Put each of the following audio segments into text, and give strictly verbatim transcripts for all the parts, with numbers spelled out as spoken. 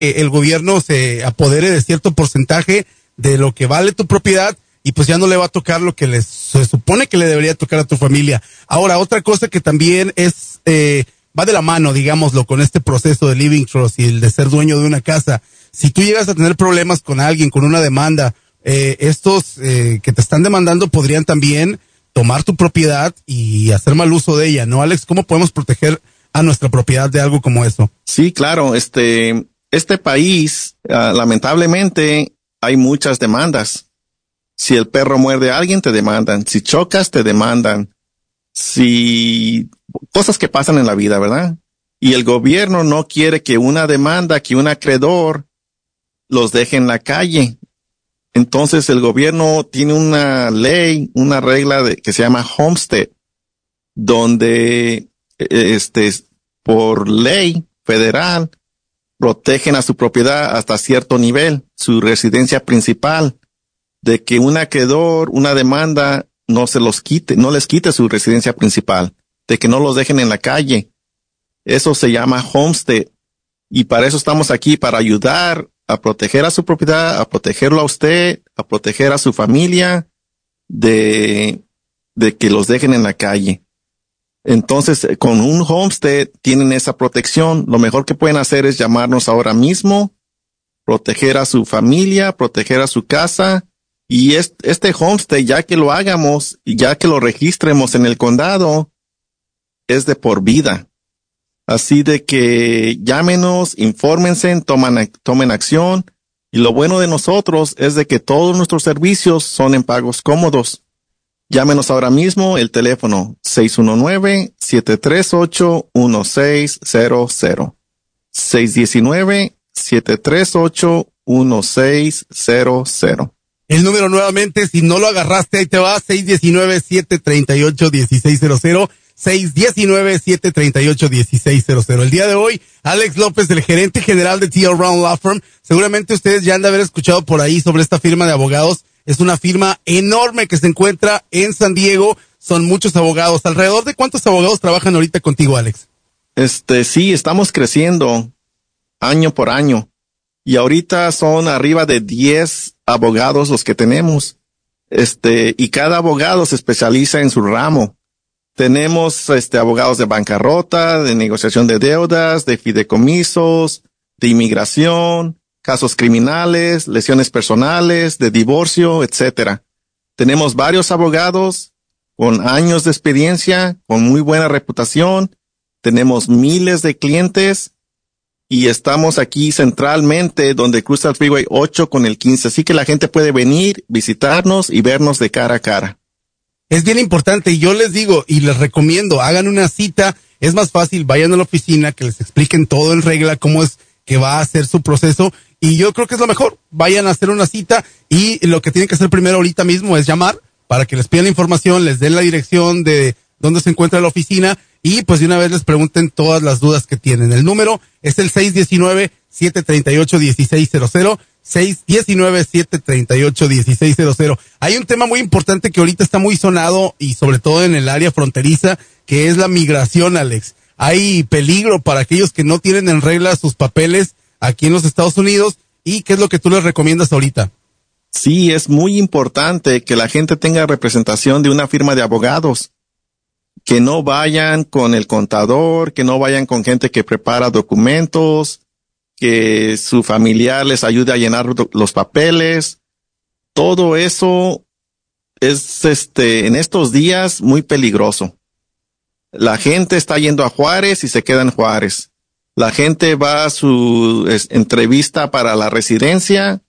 que el gobierno se apodere de cierto porcentaje de lo que vale tu propiedad y pues ya no le va a tocar lo que les, se supone que le debería tocar a tu familia. Ahora, otra cosa que también es, eh, va de la mano, digámoslo, con este proceso de living trust y el de ser dueño de una casa. Si tú llegas a tener problemas con alguien, con una demanda, eh, estos eh, que te están demandando podrían también tomar tu propiedad y hacer mal uso de ella, ¿no, Alex? ¿Cómo podemos proteger a nuestra propiedad de algo como eso? Sí, claro, este, este país, uh, lamentablemente, hay muchas demandas. Si el perro muerde a alguien, te demandan. Si chocas, te demandan. Si, cosas que pasan en la vida, ¿verdad? Y el gobierno no quiere que una demanda, que un acreedor los deje en la calle. Entonces el gobierno tiene una ley, una regla de, que se llama homestead, donde, este, por ley federal, protegen a su propiedad hasta cierto nivel, su residencia principal, de que un acreedor, una demanda, no se los quite, no les quite su residencia principal, de que no los dejen en la calle. Eso se llama homestead. Y para eso estamos aquí, para ayudar a proteger a su propiedad, a protegerlo a usted, a proteger a su familia de, de que los dejen en la calle. Entonces, con un homestead tienen esa protección. Lo mejor que pueden hacer es llamarnos ahora mismo, proteger a su familia, proteger a su casa. Y este homestead, ya que lo hagamos y ya que lo registremos en el condado, es de por vida. Así de que llámenos, infórmense, toman, tomen acción. Y lo bueno de nosotros es de que todos nuestros servicios son en pagos cómodos. Llámenos ahora mismo, el teléfono seis uno nueve, siete tres ocho, uno seis cero cero. seis uno nueve, siete tres ocho, uno seis cero cero. El número nuevamente, si no lo agarraste, ahí te va, seis uno nueve, siete tres ocho, uno seis cero cero, seis uno nueve, siete tres ocho, uno seis cero cero. El día de hoy, Alex López, el gerente general de T L Brown Law Firm, seguramente ustedes ya han de haber escuchado por ahí sobre esta firma de abogados. Es una firma enorme que se encuentra en San Diego, son muchos abogados. ¿Alrededor de cuántos abogados trabajan ahorita contigo, Alex? Este, sí, estamos creciendo año por año. Y ahorita son arriba de diez abogados los que tenemos. Este, y cada abogado se especializa en su ramo. Tenemos, este, abogados de bancarrota, de negociación de deudas, de fideicomisos, de inmigración, casos criminales, lesiones personales, de divorcio, etcétera. Tenemos varios abogados con años de experiencia, con muy buena reputación. Tenemos miles de clientes. Y estamos aquí centralmente donde cruza el Freeway ocho con el quince. Así que la gente puede venir, visitarnos y vernos de cara a cara. Es bien importante y yo les digo y les recomiendo, hagan una cita. Es más fácil, vayan a la oficina, que les expliquen todo en regla, cómo es que va a hacer su proceso. Y yo creo que es lo mejor. Vayan a hacer una cita y lo que tienen que hacer primero ahorita mismo es llamar para que les pidan la información, les den la dirección de dónde se encuentra la oficina y pues de una vez les pregunten todas las dudas que tienen. El número es el seis uno nueve, siete tres ocho, uno seis cero cero, seis uno nueve, siete tres ocho, uno seis cero cero. Hay un tema muy importante que ahorita está muy sonado y sobre todo en el área fronteriza, que es la migración, Alex. Hay peligro para aquellos que no tienen en regla sus papeles aquí en los Estados Unidos. ¿Y qué es lo que tú les recomiendas ahorita? Sí, es muy importante que la gente tenga representación de una firma de abogados. Que no vayan con el contador, que no vayan con gente que prepara documentos, que su familiar les ayude a llenar los papeles. Todo eso es, este, en estos días muy peligroso. La gente está yendo a Juárez y se queda en Juárez. La gente va a su es, entrevista para la residencia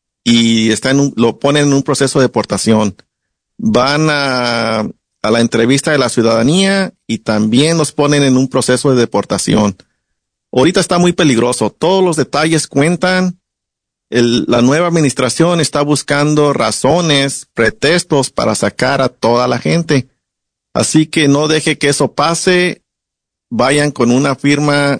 y está en un, lo ponen en un proceso de deportación. Van a a la entrevista de la ciudadanía y también los ponen en un proceso de deportación. Ahorita está muy peligroso. Todos los detalles cuentan. El, la nueva administración está buscando razones, pretextos para sacar a toda la gente. Así que no deje que eso pase. Vayan con una firma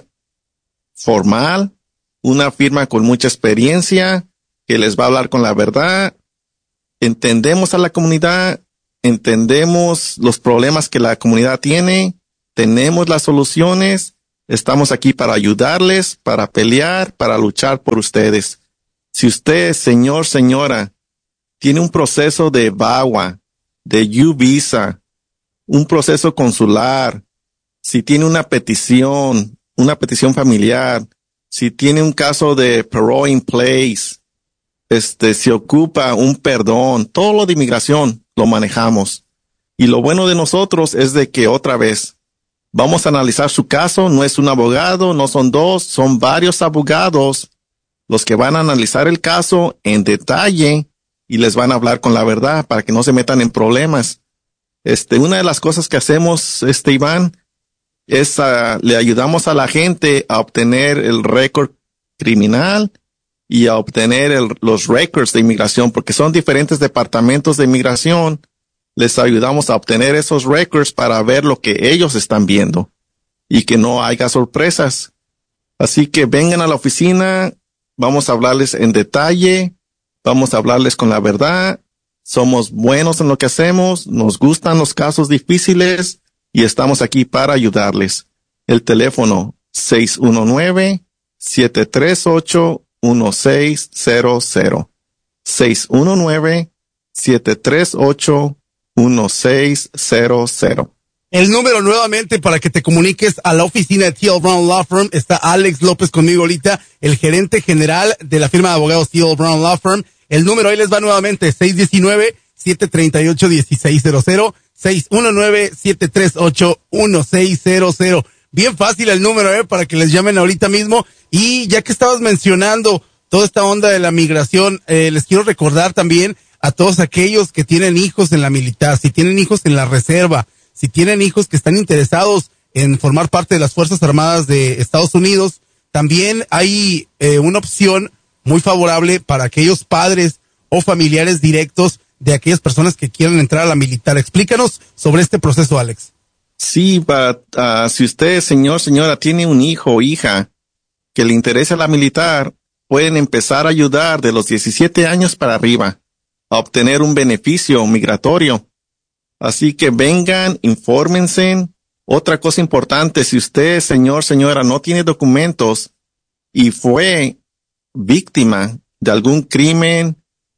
formal, una firma con mucha experiencia, que les va a hablar con la verdad. Entendemos a la comunidad. Entendemos los problemas que la comunidad tiene, tenemos las soluciones Estamos aquí para ayudarles, para pelear, para luchar por ustedes. Si usted, señor, señora, tiene un proceso de V A W A, de U-Visa, un proceso consular, si tiene una petición, una petición familiar, si tiene un caso de parole in place, este, se ocupa un perdón, todo lo de inmigración lo manejamos. Y lo bueno de nosotros es de que otra vez vamos a analizar su caso, no es un abogado, no son dos, son varios abogados los que van a analizar el caso en detalle y les van a hablar con la verdad para que no se metan en problemas. Este, una de las cosas que hacemos, este, Iván, es uh, le ayudamos a la gente a obtener el récord criminal y a obtener el, los récords de inmigración, porque son diferentes departamentos de inmigración. Les ayudamos a obtener esos récords para ver lo que ellos están viendo y que no haya sorpresas. Así que vengan a la oficina, vamos a hablarles en detalle, vamos a hablarles con la verdad. Somos buenos en lo que hacemos, nos gustan los casos difíciles y estamos aquí para ayudarles. El teléfono seis uno nueve, siete tres ocho, uno seis cero cero. seis uno nueve, siete tres ocho, uno seis cero cero. El número nuevamente para que te comuniques a la oficina de T L Brown Law Firm. Está Alex López conmigo ahorita, el gerente general de la firma de abogados T L Brown Law Firm. El número ahí les va nuevamente, seis uno nueve, siete tres ocho, uno seis cero cero, seis uno nueve, siete tres ocho, uno seis cero cero. Bien fácil el número, eh, para que les llamen ahorita mismo. Y ya que estabas mencionando toda esta onda de la migración, eh, les quiero recordar también a todos aquellos que tienen hijos en la militar, si tienen hijos en la reserva, si tienen hijos que están interesados en formar parte de las Fuerzas Armadas de Estados Unidos, también hay eh, una opción muy favorable para aquellos padres o familiares directos de aquellas personas que quieran entrar a la militar. Explícanos sobre este proceso, Alex. Sí, but, uh, si usted, señor, señora, tiene un hijo o hija que le interesa la militar, pueden empezar a ayudar de los diecisiete años para arriba a obtener un beneficio migratorio. Así que vengan, infórmense. Otra cosa importante, si usted, señor, señora, no tiene documentos y fue víctima de algún crimen,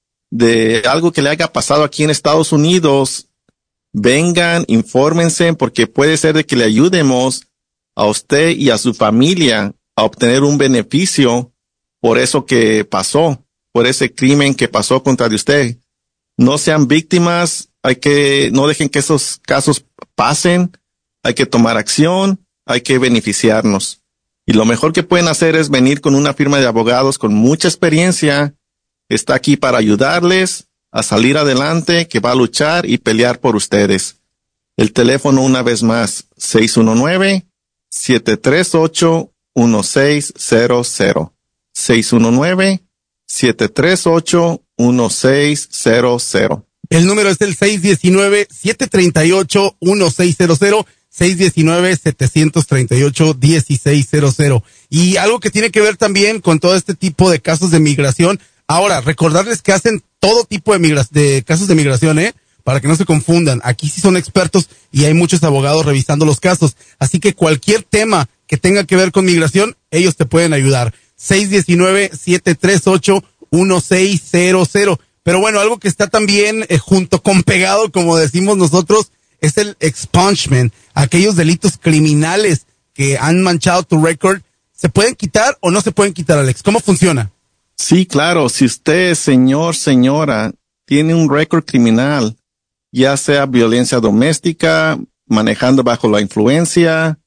de algo que le haya pasado aquí en Estados Unidos, vengan, infórmense, porque puede ser de que le ayudemos a usted y a su familia a obtener un beneficio por eso que pasó, por ese crimen que pasó contra de usted. No sean víctimas, hay que, no dejen que esos casos pasen, hay que tomar acción, hay que beneficiarnos. Y lo mejor que pueden hacer es venir con una firma de abogados con mucha experiencia, está aquí para ayudarles a salir adelante, que va a luchar y pelear por ustedes. El teléfono una vez más, seis uno nueve, siete tres ocho, uno seis cero cero. seis uno nueve, siete tres ocho, uno seis cero cero. El número es el seis uno nueve, siete tres ocho, uno seis cero cero, seis uno nueve, siete tres ocho, uno seis cero cero. Y algo que tiene que ver también con todo este tipo de casos de migración. Ahora, recordarles que hacen todo tipo de, migra- de casos de migración, ¿eh? Para que no se confundan. Aquí sí son expertos y hay muchos abogados revisando los casos. Así que cualquier tema que tenga que ver con migración, ellos te pueden ayudar. seis uno nueve, siete tres ocho, uno seis cero cero. Pero bueno, algo que está también eh, junto con pegado, como decimos nosotros, es el expungement. Aquellos delitos criminales que han manchado tu récord, ¿se pueden quitar o no se pueden quitar, Alex? ¿Cómo funciona? Sí, claro. Si usted, señor, señora, tiene un récord criminal, ya sea violencia doméstica, manejando bajo la influencia,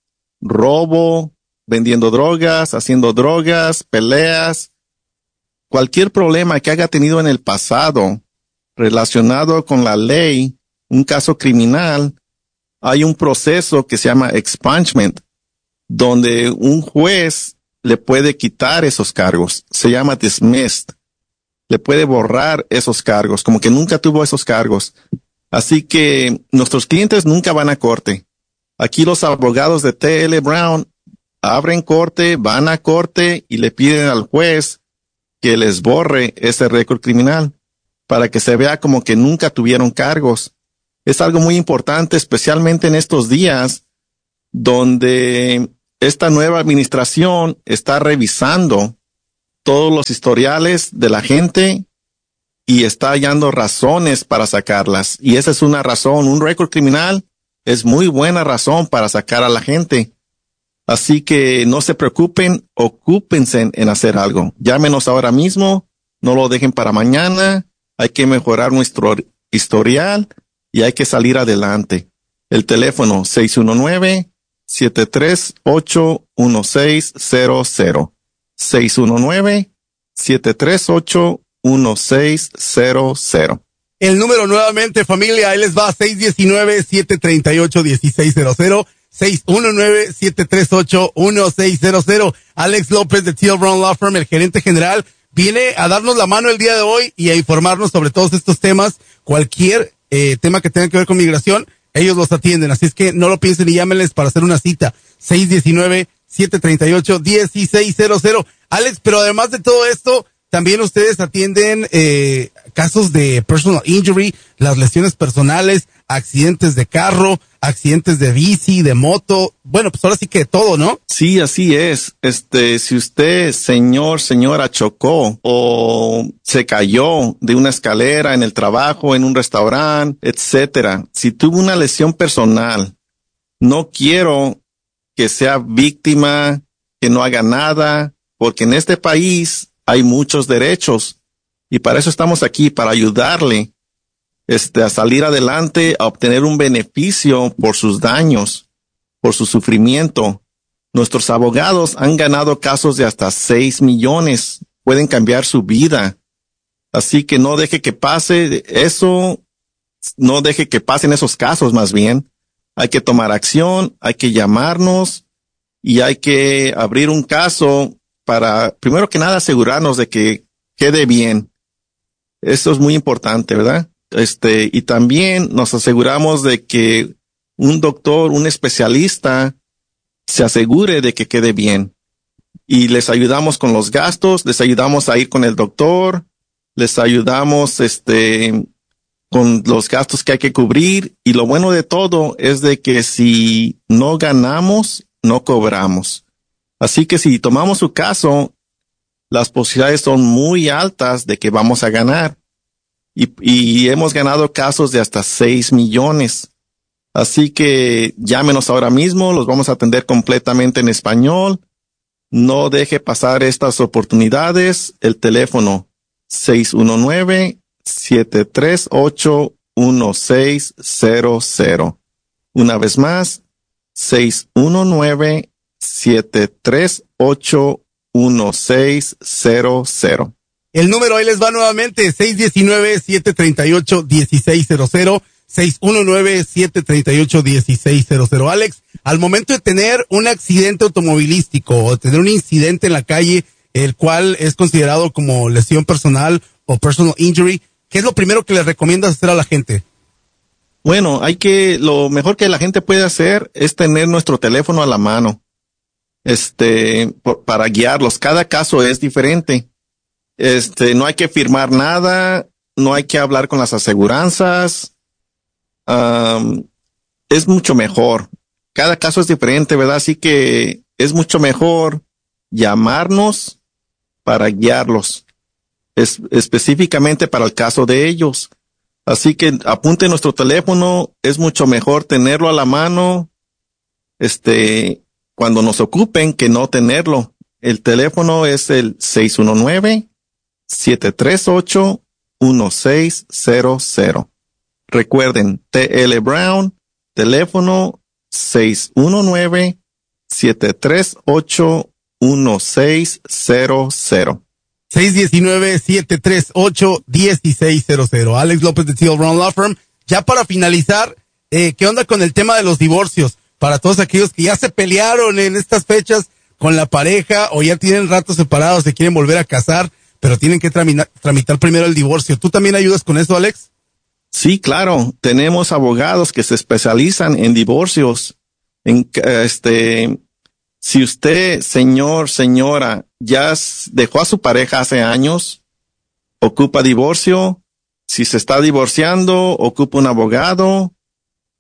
robo, vendiendo drogas, haciendo drogas, peleas, cualquier problema que haya tenido en el pasado relacionado con la ley, un caso criminal, hay un proceso que se llama expungement, donde un juez le puede quitar esos cargos. Se llama dismissed. Le puede borrar esos cargos, como que nunca tuvo esos cargos. Así que nuestros clientes nunca van a corte. Aquí los abogados de T L Brown abren corte, van a corte y le piden al juez que les borre ese récord criminal para que se vea como que nunca tuvieron cargos. Es algo muy importante, especialmente en estos días donde esta nueva administración está revisando todos los historiales de la gente y está hallando razones para sacarlas. Y esa es una razón, un récord criminal es muy buena razón para sacar a la gente. Así que no se preocupen, ocúpense en hacer algo. Llámenos ahora mismo, no lo dejen para mañana. Hay que mejorar nuestro historial y hay que salir adelante. El teléfono seis uno nueve, siete tres ocho, uno seis cero cero. seis uno nueve, siete tres ocho, uno seis cero cero. El número nuevamente, familia, ahí les va, seis uno nueve, siete tres ocho, uno seis cero cero. seis uno nueve, siete tres ocho, uno seis cero cero. Alex López de Teal Brown Law Firm, el gerente general, viene a darnos la mano el día de hoy y a informarnos sobre todos estos temas. Cualquier eh, tema que tenga que ver con migración, ellos los atienden. Así es que no lo piensen y llámenles para hacer una cita. seis uno nueve, siete tres ocho, uno seis cero cero. Alex, pero además de todo esto, también ustedes atienden eh, casos de personal injury, las lesiones personales, accidentes de carro, accidentes de bici, de moto. Bueno, pues ahora sí que de todo, ¿no? Sí, así es. Este, si usted, señor, señora, chocó o se cayó de una escalera en el trabajo, en un restaurante, etcétera, si tuvo una lesión personal, no quiero que sea víctima, que no haga nada, porque en este país hay muchos derechos y para eso estamos aquí, para ayudarle este, a salir adelante, a obtener un beneficio por sus daños, por su sufrimiento. Nuestros abogados han ganado casos de hasta seis millones, pueden cambiar su vida. Así que no deje que pase eso, no deje que pasen esos casos más bien. Hay que tomar acción, hay que llamarnos y hay que abrir un caso para, primero que nada, asegurarnos de que quede bien. Eso es muy importante, ¿verdad? Este, y también nos aseguramos de que un doctor, un especialista, se asegure de que quede bien. Y les ayudamos con los gastos, les ayudamos a ir con el doctor, les ayudamos, este, con los gastos que hay que cubrir. Y lo bueno de todo es de que si no ganamos, no cobramos. Así que si tomamos su caso, las posibilidades son muy altas de que vamos a ganar. Y, y hemos ganado casos de hasta seis millones. Así que llámenos ahora mismo, los vamos a atender completamente en español. No deje pasar estas oportunidades. El teléfono seis uno nueve, siete tres ocho, uno seis cero cero. Una vez más, seis uno nueve, siete tres ocho, uno seis cero cero. El número ahí les va nuevamente, seis uno nueve, siete tres ocho, uno seis cero cero, seis uno nueve, siete tres ocho, uno seis cero cero. Alex, al momento de tener un accidente automovilístico o tener un incidente en la calle, el cual es considerado como lesión personal o personal injury, ¿qué es lo primero que les recomiendas hacer a la gente? Bueno, hay que, lo mejor que la gente puede hacer es tener nuestro teléfono a la mano. Este, por, para guiarlos. Cada caso es diferente. Este, no hay que firmar nada, no hay que hablar con las aseguranzas. Um, es mucho mejor. Cada caso es diferente, ¿verdad? Así que es mucho mejor llamarnos para guiarlos, es, específicamente para el caso de ellos. Así que apunte nuestro teléfono, es mucho mejor tenerlo a la mano, este, cuando nos ocupen que no tenerlo. El teléfono es el seis uno nueve, siete tres ocho, uno seis cero cero. Recuerden, T L Brown, teléfono seis uno nueve, siete tres ocho, uno seis cero cero. seis uno nueve, siete tres ocho, uno seis cero cero. Alex López de Teal Brown Law Firm. Ya para finalizar, eh, ¿qué onda con el tema de los divorcios? Para todos aquellos que ya se pelearon en estas fechas con la pareja o ya tienen ratos separados, se quieren volver a casar, pero tienen que tramitar, tramitar primero el divorcio. ¿Tú también ayudas con eso, Alex? Sí, claro. Tenemos abogados que se especializan en divorcios. En, este, si usted, señor, señora, ya dejó a su pareja hace años, ocupa divorcio. Si se está divorciando, ocupa un abogado.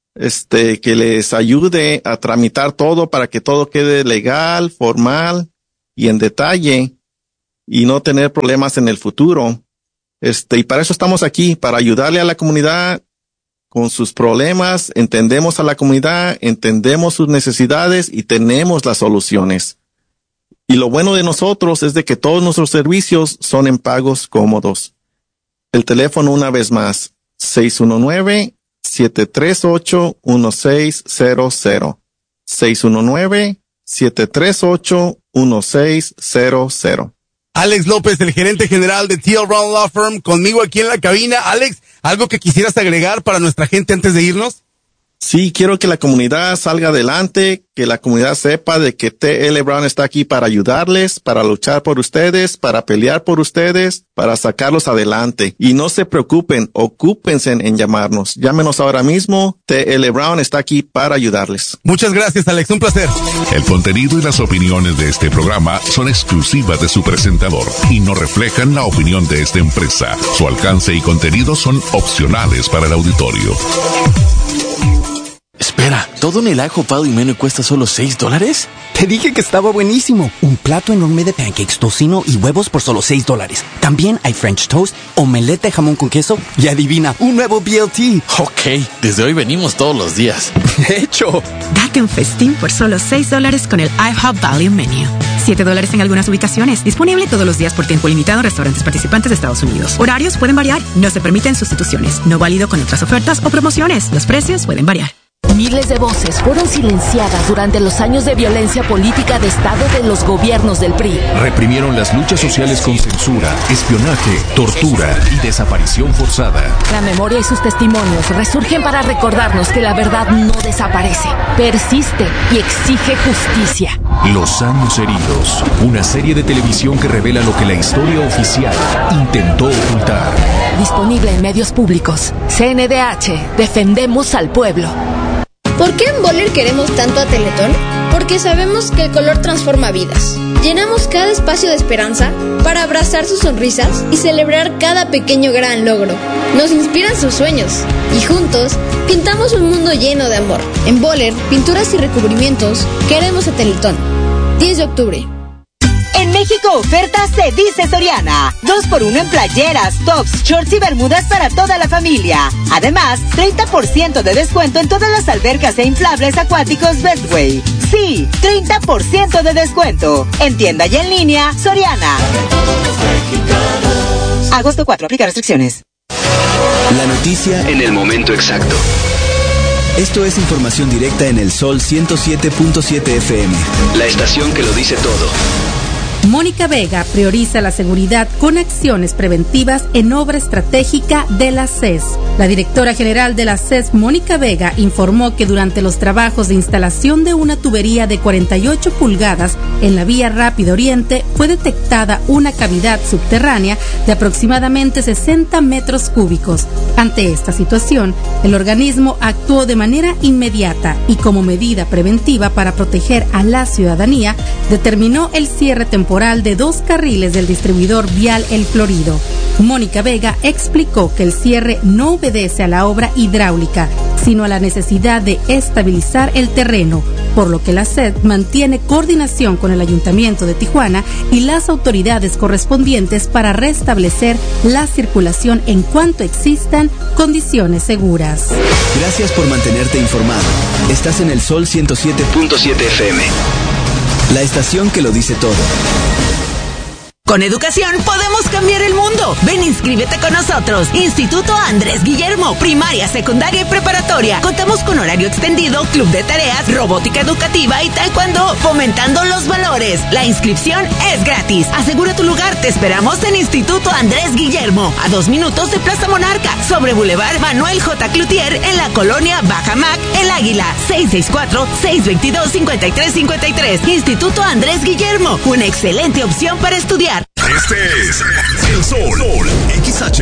este, que les ayude a tramitar todo para que todo quede legal, formal y en detalle y no tener problemas en el futuro. Este, y para eso estamos aquí, para ayudarle a la comunidad con sus problemas. Entendemos a la comunidad, entendemos sus necesidades y tenemos las soluciones. Y lo bueno de nosotros es de que todos nuestros servicios son en pagos cómodos. El teléfono una vez más, seis uno nueve, siete tres ocho, uno seis cero cero. seis uno nueve, siete tres ocho, uno seis cero cero. Alex López, el gerente general de T L Brown Law Firm, conmigo aquí en la cabina. Alex, ¿algo que quisieras agregar para nuestra gente antes de irnos? Sí, quiero que la comunidad salga adelante, que la comunidad sepa de que T L Brown está aquí para ayudarles, para luchar por ustedes, para pelear por ustedes, para sacarlos adelante. Y no se preocupen, ocúpense en llamarnos. Llámenos ahora mismo. T L Brown está aquí para ayudarles. Muchas gracias, Alex. Un placer. El contenido y las opiniones de este programa son exclusivas de su presentador y no reflejan la opinión de esta empresa. Su alcance y contenido son opcionales para el auditorio. Espera, ¿todo en el ajo Pal y Menu cuesta solo seis dólares? Te dije que estaba buenísimo. Un plato enorme de pancakes, tocino y huevos por solo seis dólares. También hay French toast, omelette de jamón con queso y adivina, un nuevo B L T. Ok, desde hoy venimos todos los días. De hecho. Date un festín por solo seis dólares con el IHOP Value Menu. siete dólares en algunas ubicaciones. Disponible todos los días por tiempo limitado en restaurantes participantes de Estados Unidos. Horarios pueden variar. No se permiten sustituciones. No válido con otras ofertas o promociones. Los precios pueden variar. Miles de voces fueron silenciadas durante los años de violencia política de Estado de los gobiernos del P R I. Reprimieron las luchas sociales con censura, espionaje, tortura y desaparición forzada. La memoria y sus testimonios resurgen para recordarnos que la verdad no desaparece, persiste y exige justicia. Los años heridos, una serie de televisión que revela lo que la historia oficial intentó ocultar. Disponible en medios públicos. C N D H, defendemos al pueblo. ¿Por qué en Boller queremos tanto a Teletón? Porque sabemos que el color transforma vidas. Llenamos cada espacio de esperanza para abrazar sus sonrisas y celebrar cada pequeño gran logro. Nos inspiran sus sueños y juntos pintamos un mundo lleno de amor. En Boller, pinturas y recubrimientos, queremos a Teletón. diez de octubre. En México, ofertas se dice Soriana. dos por uno en playeras, tops, shorts y bermudas para toda la familia. Además, treinta por ciento de descuento en todas las albercas e inflables acuáticos Bestway. Sí, treinta por ciento de descuento. En tienda y en línea, Soriana. Agosto cuatro, aplica restricciones. La noticia en el momento exacto. Esto es información directa en el Sol ciento siete punto siete F M. La estación que lo dice todo. Mónica Vega prioriza la seguridad con acciones preventivas en obra estratégica de la C E S. La directora general de la C E S, Mónica Vega, informó que durante los trabajos de instalación de una tubería de cuarenta y ocho pulgadas en la vía Rápido Oriente fue detectada una cavidad subterránea de aproximadamente sesenta metros cúbicos. Ante esta situación, el organismo actuó de manera inmediata y como medida preventiva para proteger a la ciudadanía, determinó el cierre temporal de dos carriles del distribuidor vial El Florido. Mónica Vega explicó que el cierre no obedece a la obra hidráulica, sino a la necesidad de estabilizar el terreno, por lo que la C E D mantiene coordinación con el Ayuntamiento de Tijuana y las autoridades correspondientes para restablecer la circulación en cuanto existan condiciones seguras. Gracias por mantenerte informado. Estás en el Sol ciento siete punto siete F M. La estación que lo dice todo. Con educación podemos cambiar el mundo. Ven, inscríbete con nosotros. Instituto Andrés Guillermo, primaria, secundaria y preparatoria. Contamos con horario extendido, club de tareas, robótica educativa y taekwondo, fomentando los valores. La inscripción es gratis. Asegura tu lugar. Te esperamos en Instituto Andrés Guillermo, a dos minutos de Plaza Monarca, sobre Boulevard Manuel J. Cloutier, en la colonia Bajamac, El Águila. seis seis cuatro, seis dos dos, cinco tres cinco tres. Instituto Andrés Guillermo, una excelente opción para estudiar. Este es El Sol